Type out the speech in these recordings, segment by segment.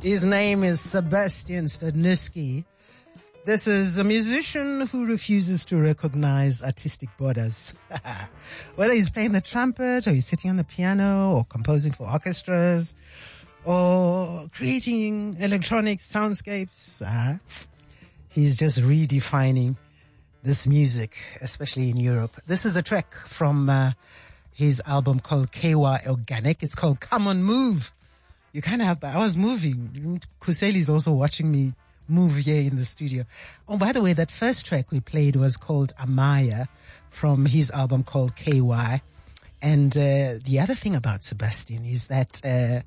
His name is Sebastian Stadnitsky. This is a musician who refuses to recognize artistic borders. Whether he's playing the trumpet, or he's sitting on the piano, or composing for orchestras, or creating electronic soundscapes, he's just redefining this music, especially in Europe. This is a track from his album called KY Organic. It's called Come On Move. You kind of have, I was moving. Kuseli is also watching me move here in the studio. Oh, by the way, that first track we played was called Amaya from his album called KY. And the other thing about Sebastian is that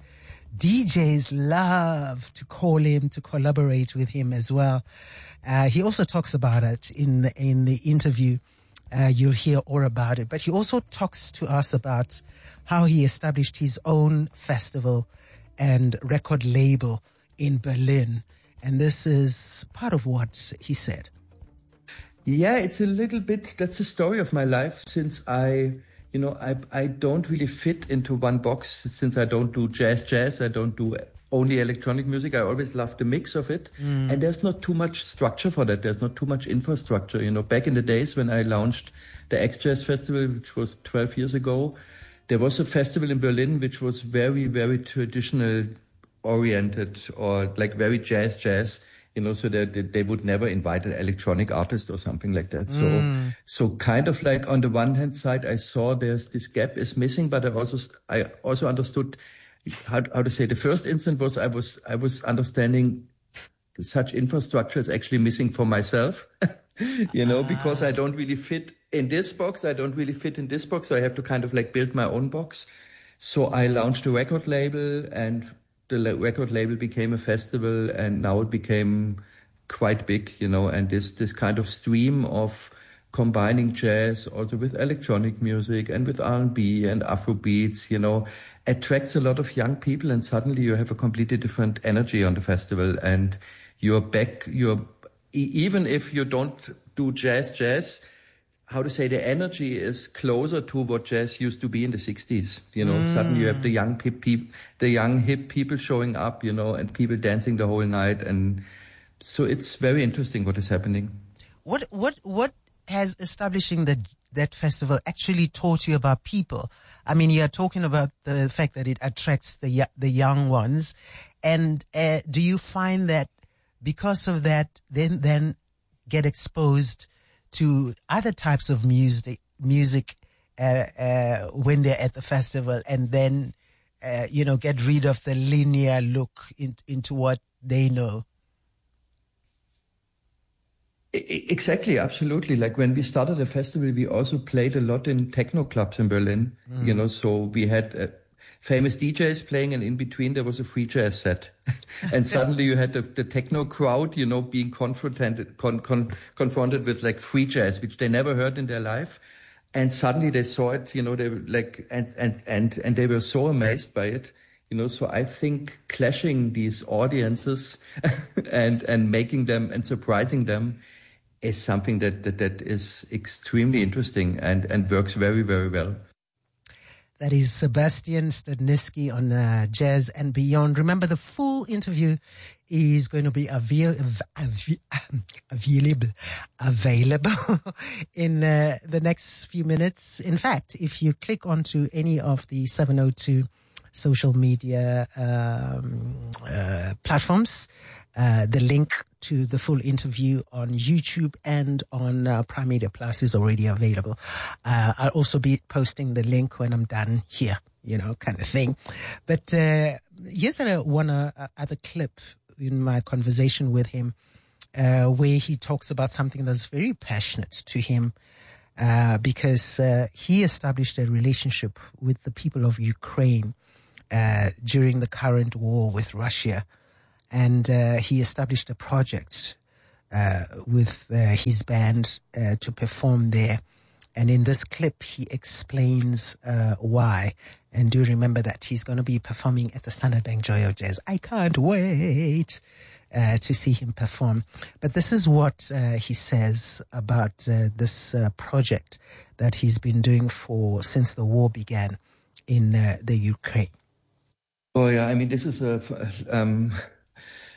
DJs love to call him, to collaborate with him as well. He also talks about it in the interview. You'll hear all about it. But he also talks to us about how he established his own festival and record label in Berlin. And this is part of what he said. Yeah, it's a little bit, that's the story of my life, since I don't really fit into one box, since I don't do jazz, I don't do only electronic music. I always loved the mix of it. And there's not too much structure for that. There's not too much infrastructure. Back in the days when I launched the X-Jazz Festival, which was 12 years ago, there was a festival in Berlin which was very, very traditional oriented, or like very jazz, so that they would never invite an electronic artist or something like that. So kind of like on the one hand side, I saw there's this gap is missing, but I also understood how to say, the first instant was I was understanding such infrastructure is actually missing for myself, because I don't really fit in this box. I don't really fit in this box. So I have to kind of like build my own box. So I launched a record label, and the record label became a festival, and now it became quite big, and this kind of stream of combining jazz also with electronic music and with R&B and Afrobeats, attracts a lot of young people, and suddenly you have a completely different energy on the festival, and even if you don't do jazz, how to say, the energy is closer to what jazz used to be in the 60s. Suddenly you have the young hip people showing up, and people dancing the whole night. And so it's very interesting what is happening. What has establishing that festival actually taught you about people? I mean, you are talking about the fact that it attracts the young ones. And do you find that because of that, then get exposed to other types of music when they're at the festival, and then get rid of the linear look into what they know? Exactly, absolutely. Like when we started the festival, we also played a lot in techno clubs in Berlin. So we had famous DJs playing, and in between there was a free jazz set. And suddenly you had the techno crowd, being confronted with like free jazz, which they never heard in their life. And suddenly they saw it, they were like, and they were so amazed by it. So I think clashing these audiences and making them and surprising them is something that is extremely interesting and works very, very well. That is Sebastian Stadnitsky on Jazz and Beyond. Remember, the full interview is going to be available in the next few minutes. In fact, if you click onto any of the 702 social media platforms, the link to the full interview on YouTube and on Prime Media Plus is already available. I'll also be posting the link when I'm done here, kind of thing. But here's one other clip in my conversation with him, where he talks about something that's very passionate to him, because he established a relationship with the people of Ukraine during the current war with Russia. And he established a project with his band to perform there. And in this clip, he explains why. And do remember that he's going to be performing at the Standard Bank Joy of Jazz. I can't wait to see him perform. But this is what he says about this project that he's been doing since the war began in the Ukraine. Oh, yeah. I mean, this is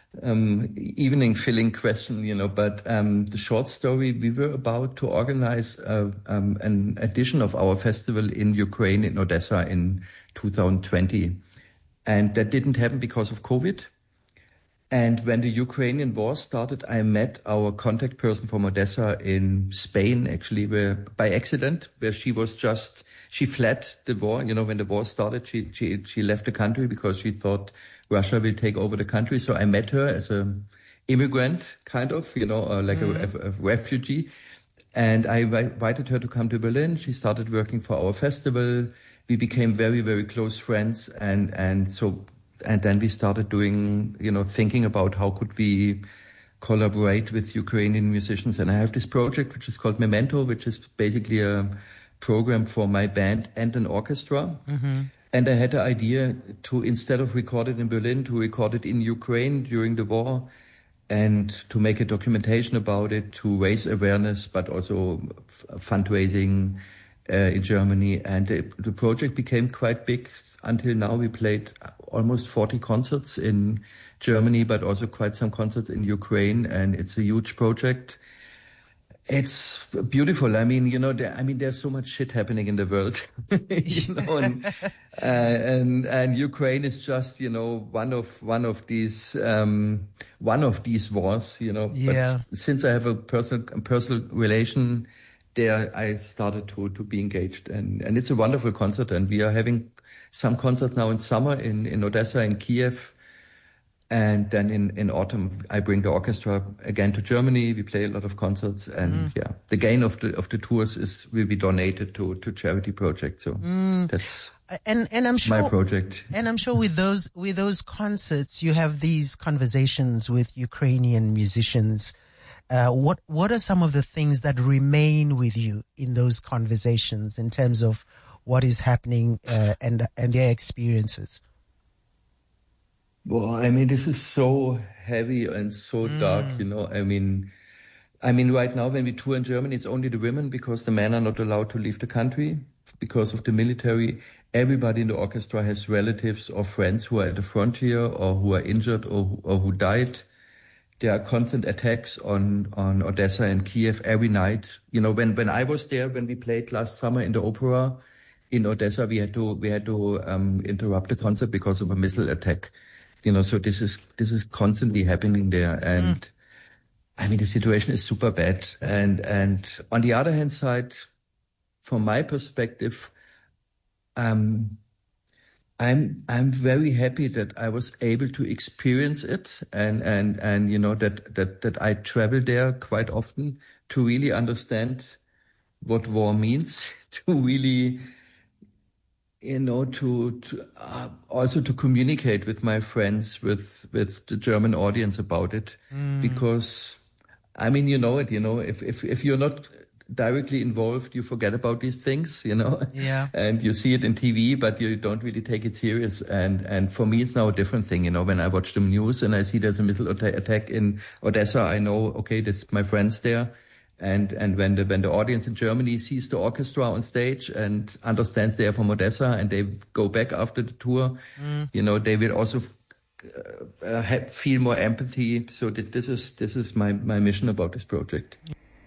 evening filling question, but the short story, we were about to organize an edition of our festival in Ukraine, in Odessa in 2020. And that didn't happen because of COVID. And when the Ukrainian war started, I met our contact person from Odessa in Spain, actually, by accident, where she fled the war. When the war started, she left the country because she thought Russia will take over the country. So I met her as an immigrant, kind of, like a refugee. And I invited her to come to Berlin. She started working for our festival. We became very, very close friends. And then we started doing, thinking about how could we collaborate with Ukrainian musicians. And I have this project, which is called Memento, which is basically a program for my band and an orchestra. Mm-hmm. And I had the idea to, instead of record it in Berlin, to record it in Ukraine during the war and to make a documentation about it, to raise awareness, but also fundraising in Germany. And the project became quite big. Until now, we played almost 40 concerts in Germany, but also quite some concerts in Ukraine. And it's a huge project. It's beautiful. There's so much shit happening in the world, and Ukraine is just, one of these wars, Yeah. But since I have a personal relation there, I started to be engaged, and it's a wonderful concert. And we are having some concerts now in summer in Odessa, in Kiev. And then in autumn, I bring the orchestra again to Germany. We play a lot of concerts, and the gain of the tours will be donated to charity projects. So that's and I'm sure my project. And I'm sure with those concerts, you have these conversations with Ukrainian musicians. What are some of the things that remain with you in those conversations in terms of what is happening and their experiences? Well, this is so heavy and so dark, right now when we tour in Germany, it's only the women because the men are not allowed to leave the country because of the military. Everybody in the orchestra has relatives or friends who are at the frontier or who are injured or who died. There are constant attacks on Odessa and Kiev every night. When I was there, when we played last summer in the opera in Odessa, we had to interrupt the concert because of a missile attack. So this is constantly happening there. And the situation is super bad. And on the other hand side, from my perspective, I'm very happy that I was able to experience it and that I travel there quite often to really understand what war means, to really also to communicate with my friends, with the German audience about it, because if you're not directly involved, you forget about these things, Yeah. and you see it in TV, but you don't really take it serious. And for me, it's now a different thing, when I watch the news and I see there's a missile attack in Odessa, I know, okay, there's my friends there. And when the audience in Germany sees the orchestra on stage and understands they are from Odessa and they go back after the tour, they will also feel more empathy. So this is my mission about this project.